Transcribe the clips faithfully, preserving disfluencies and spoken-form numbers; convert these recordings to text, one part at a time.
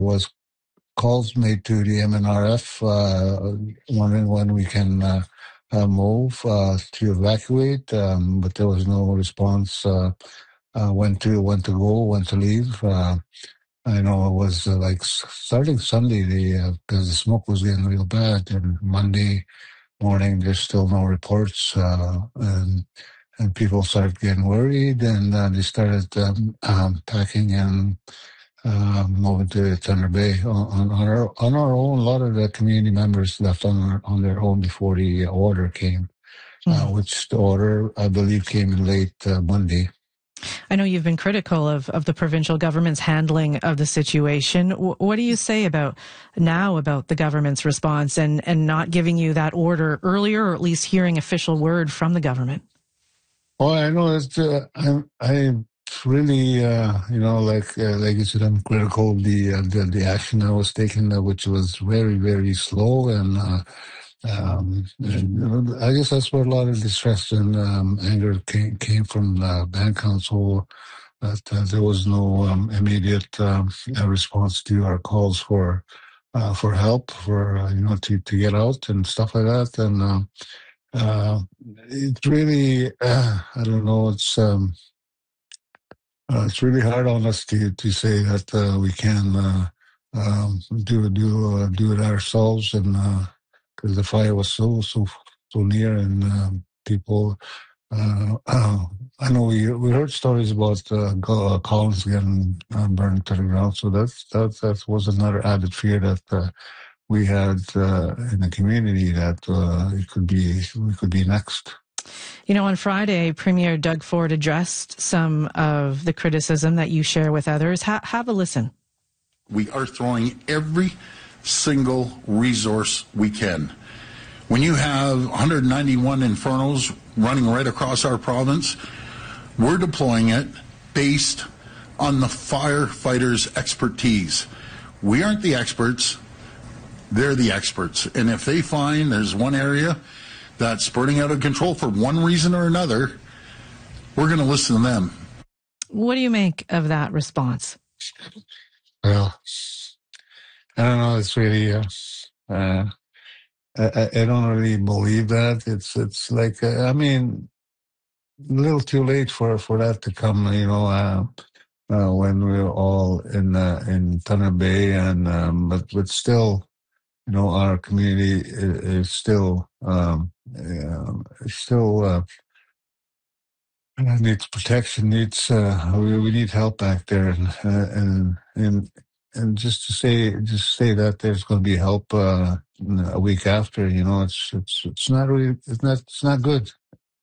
was calls made to the M N R F, uh, wondering when we can uh, uh, move uh, to evacuate, um, but there was no response. Uh, uh, when to when to go, when to leave. Uh, I know it was uh, like s- starting Sunday, the because the smoke was getting real bad, and Monday morning there's still no reports, uh, and and people started getting worried, and uh, they started um, um, packing and uh, moving to Thunder Bay on, on our on our own. A lot of the community members left on their, on their own before the order came, uh, Mm. which the order I believe came in late uh, Monday. I know you've been critical of, of the provincial government's handling of the situation. W- what do you say about now about the government's response and, and not giving you that order earlier, or at least hearing official word from the government? Well, I know it's uh, I'm I really uh, you know like uh, like you said, I'm critical of the uh, the the action I was taking, uh, which was very very slow, and uh, um, and, you know, I guess that's where a lot of distress and um, anger came came from the band council. That uh, there was no um, immediate um, uh, response to our calls for uh, for help, for uh, you know to to get out and stuff like that, and. Uh, uh, it really, uh, I don't know. It's um, uh, it's really hard on us to to say that uh, we can uh, um, do do uh, do it ourselves, and because the fire was so so so near, and um, people. Uh, uh, I know we we heard stories about uh, Go- uh, Collins getting uh, burned to the ground, so that's that that was another added fear that. Uh, we had uh, in the community that uh, it could be we could be next. You know, on Friday, Premier Doug Ford addressed some of the criticism that you share with others. Ha- have a listen. We are throwing every single resource we can. When you have one hundred ninety-one infernos running right across our province, we're deploying it based on the firefighters' expertise. We aren't the experts. They're the experts. And if they find there's one area that's burning out of control for one reason or another, we're going to listen to them. What do you make of that response? Well, I don't know. It's really, uh, uh, I, I don't really believe that. It's it's like, uh, I mean, a little too late for, for that to come, you know, uh, uh, when we're all in uh, in Thunder Bay, and um, but but still, you know, our community is, is still um, uh, still uh, needs protection. Needs uh, we, we need help back there, and uh, and and and just to say just say that there's going to be help uh, a week after, you know, it's it's it's not really it's not it's not good.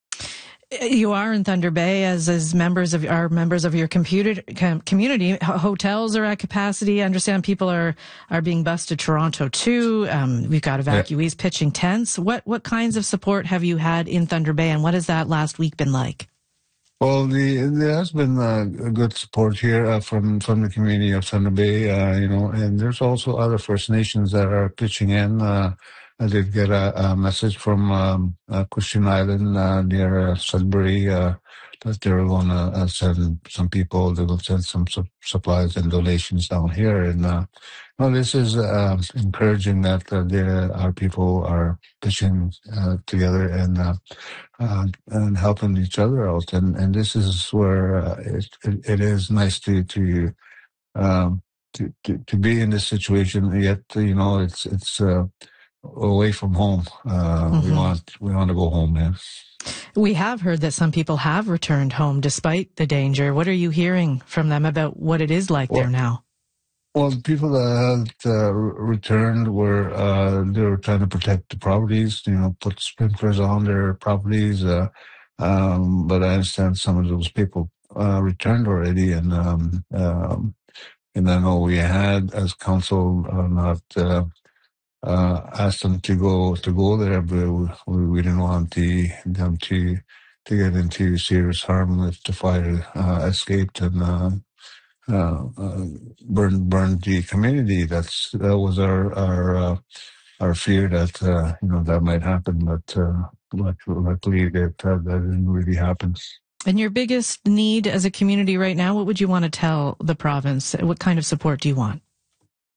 You are in Thunder Bay, as as members of are members of your computer, com, community. H- hotels are at capacity. I understand people are are being bused to Toronto too. Um, we've got evacuees yeah. pitching tents. What what kinds of support have you had in Thunder Bay, and what has that last week been like? Well, the, there has been uh, good support here uh, from from the community of Thunder Bay, uh, you know, and there's also other First Nations that are pitching in. Uh, I did get a, a message from um, uh, Christian Island uh, near uh, Sudbury uh, that they're going to uh, send some people. They're going to send some su- supplies and donations down here, and uh, well, this is uh, encouraging that uh, there our people are pitching uh, together and. Uh, uh, and helping each other out. And, and this is where uh, it, it, it is nice to to, um, to to to be in this situation. Yet you know it's it's uh, away from home. Uh, mm-hmm. We want we want to go home, man. We have heard that some people have returned home despite the danger. What are you hearing from them about what it is like well, there now? Well, the people that had uh, returned were uh, they were trying to protect the properties, you know, put sprinklers on their properties. Uh, um, but I understand some of those people uh, returned already, and um, um, and I know we had as council uh, not uh, uh, asked them to go to go there, but we, we didn't want the, them to to get into serious harm if the fire uh, escaped and. Uh, Uh, uh, burn burn the community. That's that was our our uh, our fear that uh, you know that might happen, but uh, luckily that uh, that didn't really happen. And your biggest need as a community right now, what would you want to tell the province? What kind of support do you want?